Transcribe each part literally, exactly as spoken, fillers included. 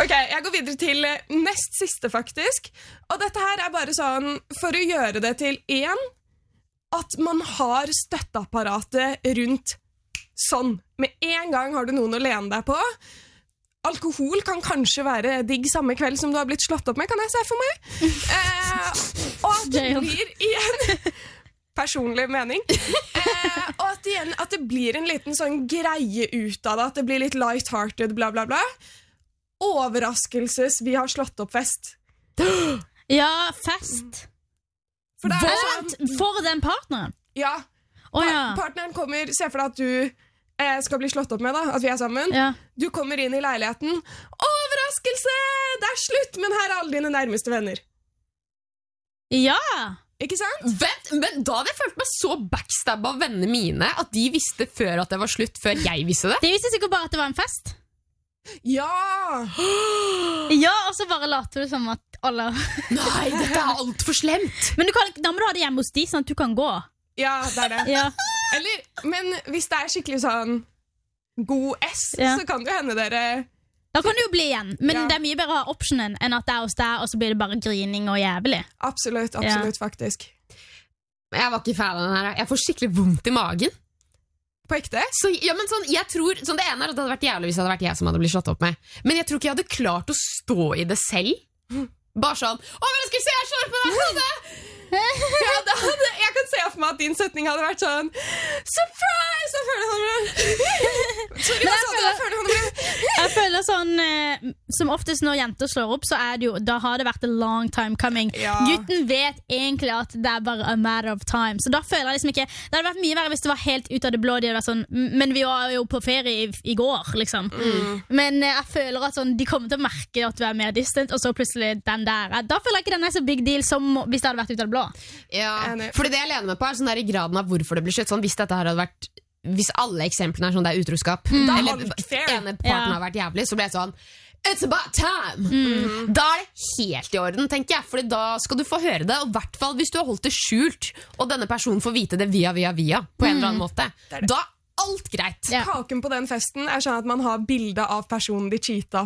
Ok, jeg går videre til nest siste faktisk. Og dette her er bare sånn, for å gjøre det til en, at man har støtteapparatet rundt sånn. Med en gang har du noen å lene deg på. Alkohol kan kanskje være digg samme kveld som du har blitt slått opp med, kan jeg se for meg. Eh, og at det blir igjen... personlig mening. Eh, og at, igjen, at det blir en liten sånn greie ut av det, at det blir litt light-hearted, bla bla bla. Overraskelses, vi har slått opp fest. Ja, fest. For, det er sånn, for den partneren? Ja. Oh, ja. Partneren kommer, se for deg at du eh, skal bli slått opp med, da, at vi er sammen. Ja. Du kommer inn i leiligheten. Overraskelse! Det er slutt, men her er alle dine nærmeste venner. Ja. Ikke sant? Vent, men da hadde jeg følt meg så backstab av vennene mine at de visste før at det var slutt, før jeg visste det. De visste sikkert bare at det var en fest. Ja! Ja, og så bare later du som at alle... Nei, dette er alt for slemt. Men du kan, da må du ha det hjemme hos de, sånn at du kan gå. Ja, det er det. Ja. Eller, men hvis det er skikkelig sånn god S, ja. så kan det jo hende dere... Da kan du jo bli igjen, men ja. Det er mye bedre å ha optionen enn at det er hos deg, og så blir det bare grining og jævlig. Absolutt, absolutt, ja. Faktisk. Jeg var ikke fan av den her. Jeg får skikkelig vondt i magen. På ekte? Så, ja, men sånn, jeg tror, sånn, det ene er at det hadde vært jævlig hvis det hadde vært jeg som hadde blitt slått opp med. Men jeg tror ikke jeg hadde klart å stå i det selv. Bare sånn, å, men skal vi se, jeg slår på deg! Ja, det hadde, jeg kan se for meg at din setning hadde vært sånn surprise! Jeg føler han Sorry, hva sa du? Jeg føler han Jeg føler sånn eh, som oftest når jenter slår opp, så er det jo, da har det vært a long time coming. Ja. Gutten vet egentlig at det er bare a matter of time. Så da føler jeg liksom ikke, det hadde vært mye verre hvis det var helt ut av det blå. De hadde vært sånn, men vi var jo på ferie i, i går, liksom. Mm. Men eh, jeg føler at sånn, de kommer til å merke at du er mer distant, og så plutselig den der. Da føler jeg ikke den er så big deal som hvis det hadde vært ut av det blå. Ja, fordi det jeg lener meg på er sånn der i graden av hvorfor det blir slutt. Sånn, hvis dette her hadde vært, hvis alle eksemplene er sånn det er utroskap, mm. eller ene parten ja. har vært jævlig, så ble det sånn it's about time! Mm. Da er det helt i orden, tenker jeg, fordi da skal du få høre det, og i hvert fall hvis du har holdt det skjult, og denne personen får vite det via, via, via, på en mm. eller annen måte. Det det. Da er alt greit. Ja. Kaken på den festen er sånn at man har bilde av personen de cheata.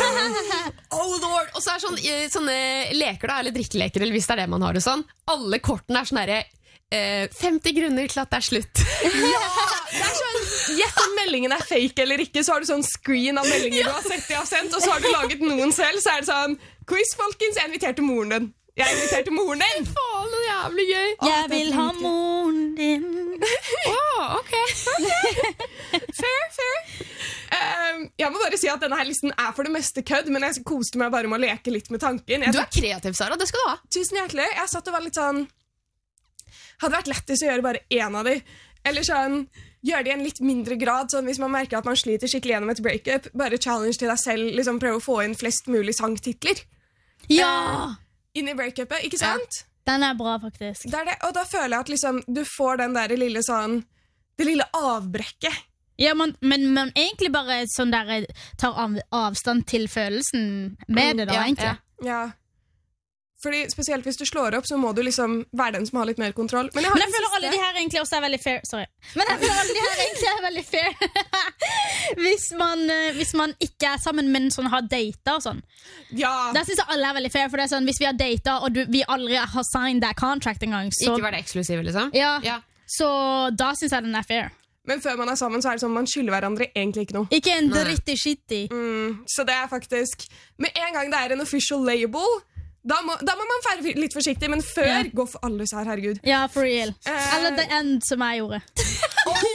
Oh lord! Og så er sånn, sånne leker da, eller drikkeleker, eller hvis det er det man har det sånn, alle kortene er sånn herre Uh, femti grunner til at det er slutt. Ja, det er sånn, gjett om meldingen er fake eller ikke. Så har du sånn screen av meldinger ja. Du har sett de har sendt, og så har du laget noen selv. Så er det sånn, quiz folkens, jeg inviterte moren din. Jeg inviterte moren din. Faen, det er jævlig gøy. Jeg vil ha moren din. Oh, ok, okay. Fair, fair. um, Jeg må bare si at denne her listen er for det meste kødd, men jeg koste meg bare med å leke litt med tanken. Jeg Du er kreativ, Sara, det skal du ha. Tusen hjertelig. Jeg satt og var litt sånn, hadde vært lettest å gjøre bare en av de. Eller sånn, gjøre det i en litt mindre grad. Sånn, hvis man merker at man sliter skikkelig gjennom et breakup, bare challenge til deg selv, liksom prøve å få inn flest mulig sangtitler. Ja! Uh, inn i breakupet, ikke sant? Ja. Den er bra, faktisk. Det er det, og da føler jeg at liksom, du får den der lille sånn, det lille avbrekket. Ja, man, men man egentlig bare sånn der, tar av, avstand til følelsen med det da, ja, egentlig. Ja, ja. Fordi spesielt hvis du slår opp, så må du liksom være den som har litt mer kontroll. Men jeg, men jeg føler siste... alle de her egentlig også er veldig fair. Sorry. Men jeg føler alle de her egentlig er veldig fair. hvis, man, hvis man ikke er sammen, men sånn har data og sånn. Ja. Da synes jeg alle er veldig fair, for det er sånn, hvis vi har data, og du, vi aldri har signed that contract en gang, så... Ikke være eksklusive, liksom? Ja, ja. Så da synes jeg den er fair. Men før man er sammen, så er det sånn, man skylder hverandre egentlig ikke noe. Ikke en dritti-shitty. Mm, så det er faktisk... Med en gang det er en official label... Da må, da må man være litt forsiktig, men før yeah. gå for alle så her, herregud. Ja, for real. Uh, Eller the end, som jeg gjorde. Oh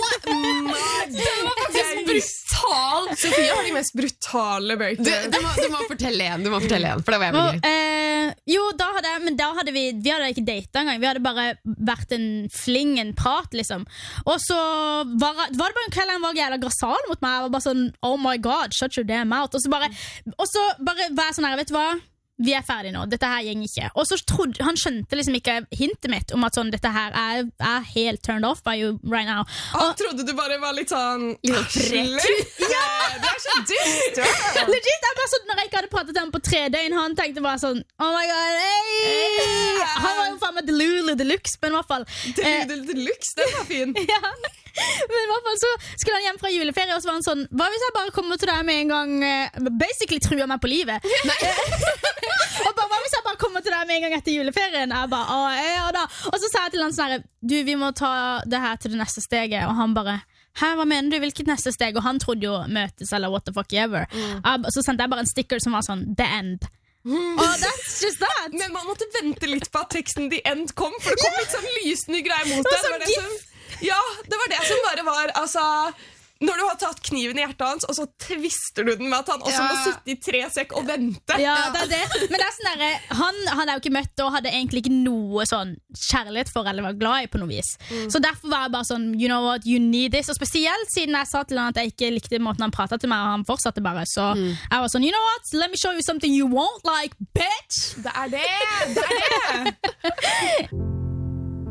my Det var faktisk brutal. Sofie har de mest brutale break. Du, du, må, du må fortelle igjen, du må fortelle igjen, for det var jævlig gøy. Uh, jo, da hadde jeg, men da hadde vi, vi hadde ikke data engang. Vi hadde bare vært en fling, en prat, liksom. Og så var, var det bare en kveld han var jævla grassal mot meg. Jeg var bare sånn, oh my god, shut your damn mouth. Og så bare, og så bare var jeg sånn her, vet du hva? Vi er ferdige nå, dette her gjeng ikke. Og så trodde, han skjønte liksom ikke hintet mitt om at sånn, dette her er, er helt turned off by you right now. Han trodde du bare var litt sånn slutt! Ja, det er så dyst! Legit, jeg bare sånn, når jeg ikke hadde pratet til ham på tre døgn, han tenkte bare sånn, oh my god, hey! Han var jo faen med Delulu Deluxe, men i hvert fall Delulu Deluxe, den var fin. Ja. Men i hvert fall så skulle han hjem fra juleferie, og så var han sånn, hva hvis jeg bare kommer til deg med en gang, uh, basically truer meg på livet. Og bare, hva hvis jeg bare kommer til deg med en gang etter juleferien? Jeg bare, å, ja da. Og så sa jeg til han sånn her, du, vi må ta det her til det neste steget. Og han bare, hæ, hva mener du, hvilket neste steg? Og han trodde jo møtes, eller what the fuck ever. Mm. Jeg, så sendte jeg bare en sticker som var sånn, the end. Mm. Oh, that's just that. Men man måtte vente litt på at teksten the end kom, for det kom litt sånn lysende greier mot det. Det var, det, var det som, ja, det var det som bare var, altså... Når du har tatt kniven i hjertet hans, og så twister du den med at han også ja. må sitte i tre sekk og vente. Ja, det er det. Men det er sånn der, han hadde jo ikke møtt og hadde egentlig ikke noe sånn kjærlighet for eller var glad i på noe vis. Mm. Så derfor var jeg bare sånn, you know what, you need this. Og spesielt siden jeg sa til han at jeg ikke likte måten han pratet til meg, og han fortsatte bare. Så mm. jeg var sånn, you know what, let me show you something you won't like, bitch! Det er det! Det er det!